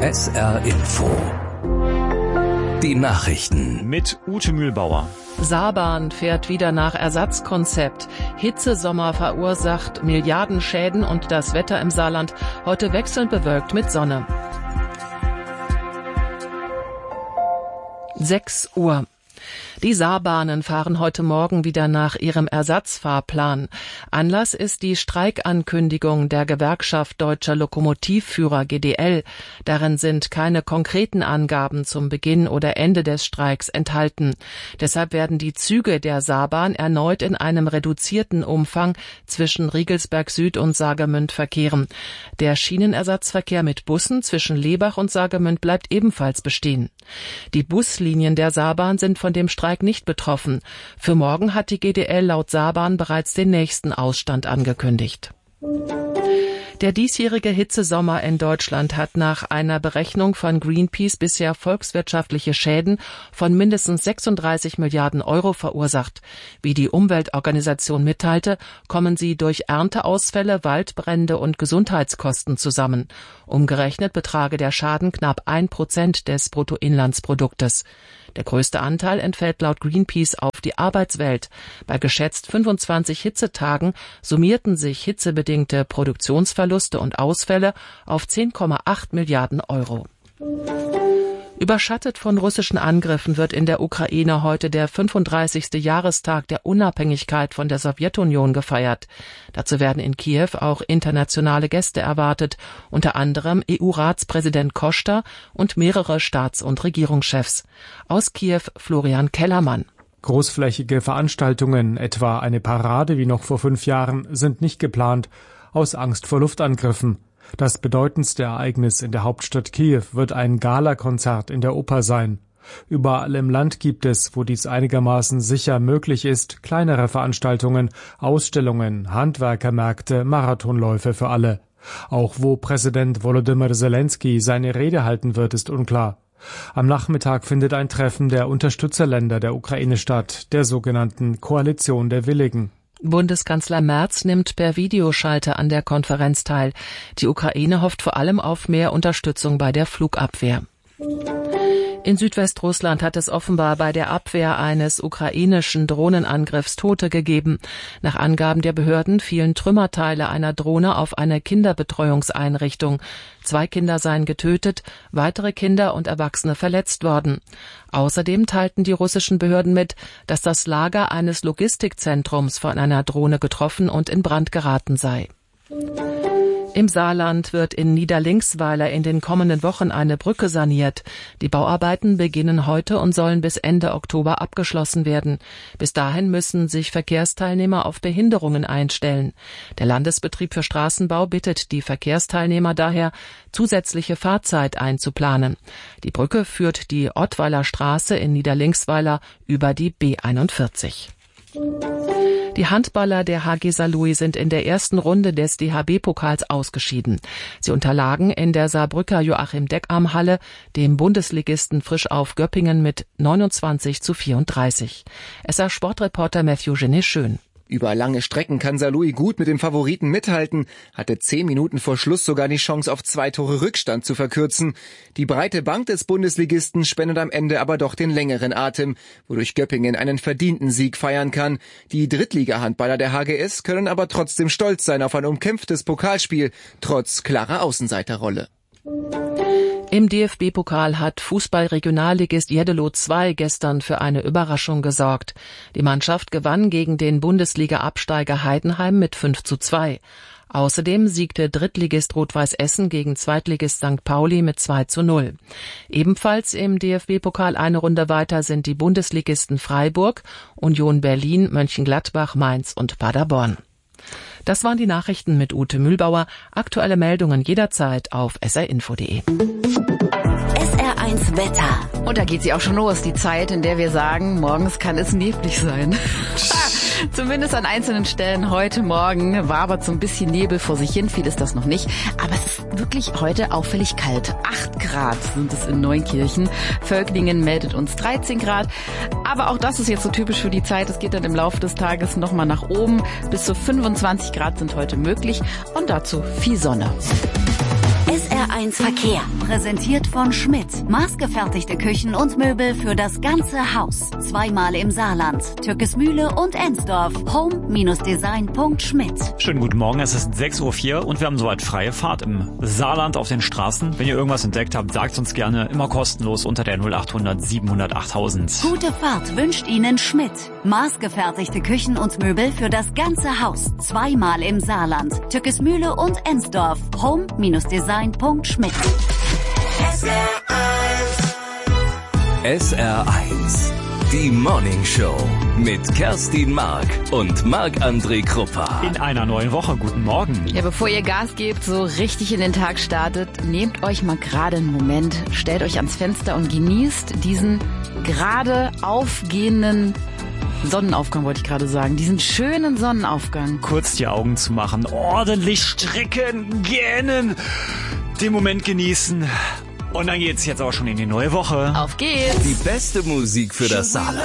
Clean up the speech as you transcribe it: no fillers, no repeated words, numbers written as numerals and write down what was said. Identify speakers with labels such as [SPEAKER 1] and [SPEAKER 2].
[SPEAKER 1] SR Info. Die Nachrichten.
[SPEAKER 2] Mit Ute Mühlbauer.
[SPEAKER 3] Saarbahn fährt wieder nach Ersatzkonzept. Hitzesommer verursacht Milliardenschäden und das Wetter im Saarland heute wechselnd bewölkt mit Sonne. 6 Uhr. Die Saarbahnen fahren heute Morgen wieder nach ihrem Ersatzfahrplan. Anlass ist die Streikankündigung der Gewerkschaft Deutscher Lokomotivführer GDL. Darin sind keine konkreten Angaben zum Beginn oder Ende des Streiks enthalten. Deshalb werden die Züge der Saarbahn erneut in einem reduzierten Umfang zwischen Riegelsberg Süd und Saargemünd verkehren. Der Schienenersatzverkehr mit Bussen zwischen Lebach und Saargemünd bleibt ebenfalls bestehen. Die Buslinien der Saarbahn sind von dem Streik nicht betroffen. Für morgen hat die GDL laut Saarbahn bereits den nächsten Ausstand angekündigt. Der diesjährige Hitzesommer in Deutschland hat nach einer Berechnung von Greenpeace bisher volkswirtschaftliche Schäden von mindestens 36 Milliarden Euro verursacht. Wie die Umweltorganisation mitteilte, kommen sie durch Ernteausfälle, Waldbrände und Gesundheitskosten zusammen. Umgerechnet betrage der Schaden knapp 1% des Bruttoinlandsproduktes. Der größte Anteil entfällt laut Greenpeace auf die Arbeitswelt. Bei geschätzt 25 Hitzetagen summierten sich hitzebedingte Produktionsverluste und Ausfälle auf 10,8 Milliarden Euro. Überschattet von russischen Angriffen wird in der Ukraine heute der 35. Jahrestag der Unabhängigkeit von der Sowjetunion gefeiert. Dazu werden in Kiew auch internationale Gäste erwartet, unter anderem EU-Ratspräsident Kosta und mehrere Staats- und Regierungschefs. Aus Kiew Florian Kellermann.
[SPEAKER 4] Großflächige Veranstaltungen, etwa eine Parade wie noch vor 5 Jahren, sind nicht geplant, aus Angst vor Luftangriffen. Das bedeutendste Ereignis in der Hauptstadt Kiew wird ein Galakonzert in der Oper sein. Überall im Land gibt es, wo dies einigermaßen sicher möglich ist, kleinere Veranstaltungen, Ausstellungen, Handwerkermärkte, Marathonläufe für alle. Auch wo Präsident Volodymyr Zelensky seine Rede halten wird, ist unklar. Am Nachmittag findet ein Treffen der Unterstützerländer der Ukraine statt, der sogenannten Koalition der Willigen.
[SPEAKER 3] Bundeskanzler Merz nimmt per Videoschalter an der Konferenz teil. Die Ukraine hofft vor allem auf mehr Unterstützung bei der Flugabwehr. In Südwestrussland hat es offenbar bei der Abwehr eines ukrainischen Drohnenangriffs Tote gegeben. Nach Angaben der Behörden fielen Trümmerteile einer Drohne auf eine Kinderbetreuungseinrichtung. 2 Kinder seien getötet, weitere Kinder und Erwachsene verletzt worden. Außerdem teilten die russischen Behörden mit, dass das Lager eines Logistikzentrums von einer Drohne getroffen und in Brand geraten sei. Im Saarland wird in Niederlinksweiler in den kommenden Wochen eine Brücke saniert. Die Bauarbeiten beginnen heute und sollen bis Ende Oktober abgeschlossen werden. Bis dahin müssen sich Verkehrsteilnehmer auf Behinderungen einstellen. Der Landesbetrieb für Straßenbau bittet die Verkehrsteilnehmer daher, zusätzliche Fahrzeit einzuplanen. Die Brücke führt die Ottweiler Straße in Niederlinksweiler über die B41. Die Handballer der HG Saarlouis sind in der ersten Runde des DHB-Pokals ausgeschieden. Sie unterlagen in der Saarbrücker Joachim-Deckarm-Halle dem Bundesligisten Frisch-Auf Göppingen mit 29:34. SR-Sportreporter Matthew Genet-Schön.
[SPEAKER 5] Über lange Strecken kann Saarlouis gut mit dem Favoriten mithalten, hatte 10 Minuten vor Schluss sogar die Chance auf 2 Tore Rückstand zu verkürzen. Die breite Bank des Bundesligisten spendet am Ende aber doch den längeren Atem, wodurch Göppingen einen verdienten Sieg feiern kann. Die Drittliga-Handballer der HGS können aber trotzdem stolz sein auf ein umkämpftes Pokalspiel, trotz klarer Außenseiterrolle.
[SPEAKER 3] Im DFB-Pokal hat Fußball-Regionalligist Jeddelo 2 gestern für eine Überraschung gesorgt. Die Mannschaft gewann gegen den Bundesliga-Absteiger Heidenheim mit 5:2. Außerdem siegte Drittligist Rot-Weiß Essen gegen Zweitligist St. Pauli mit 2:0. Ebenfalls im DFB-Pokal eine Runde weiter sind die Bundesligisten Freiburg, Union Berlin, Mönchengladbach, Mainz und Paderborn. Das waren die Nachrichten mit Ute Mühlbauer. Aktuelle Meldungen jederzeit auf srinfo.de.
[SPEAKER 6] SR1 Wetter.
[SPEAKER 7] Und da geht sie auch schon los, die Zeit, in der wir sagen, morgens kann es neblig sein. Zumindest an einzelnen Stellen heute Morgen wabert so ein bisschen Nebel vor sich hin. Viel ist das noch nicht. Aber es ist wirklich heute auffällig kalt. 8 Grad sind es in Neunkirchen. Völklingen meldet uns 13 Grad. Aber auch das ist jetzt so typisch für die Zeit. Es geht dann im Laufe des Tages nochmal nach oben. Bis zu 25 Grad sind heute möglich. Und dazu viel Sonne.
[SPEAKER 6] SR1
[SPEAKER 2] SR1 Verkehr. Präsentiert von Schmidt. Maßgefertigte Küchen und Möbel für das ganze Haus. Zweimal im Saarland. Türkesmühle und Ensdorf. Home-Design.schmidt.
[SPEAKER 6] Schönen guten Morgen, es ist 6:04 Uhr und wir haben soweit freie Fahrt im Saarland auf den Straßen. Wenn ihr irgendwas entdeckt habt, sagt uns gerne, immer kostenlos unter der 0800 700 8000.
[SPEAKER 2] Gute Fahrt wünscht Ihnen Schmidt. Maßgefertigte Küchen und Möbel für das ganze Haus. Zweimal im Saarland. Türkesmühle und Ensdorf. Home-Design.schmidt.
[SPEAKER 1] SR1, die Morning Show mit Kerstin Mark und Marc-André Kruppa.
[SPEAKER 6] In einer neuen Woche, guten Morgen.
[SPEAKER 7] Ja, bevor ihr Gas gebt, so richtig in den Tag startet, nehmt euch mal gerade einen Moment, stellt euch ans Fenster und genießt diesen gerade aufgehenden Sonnenaufgang, wollte ich gerade sagen. Diesen schönen Sonnenaufgang.
[SPEAKER 6] Kurz die Augen zu machen, ordentlich strecken, gähnen, den Moment genießen. Und dann geht's jetzt auch schon in die neue Woche.
[SPEAKER 7] Auf geht's!
[SPEAKER 1] Die beste Musik für das Saarland.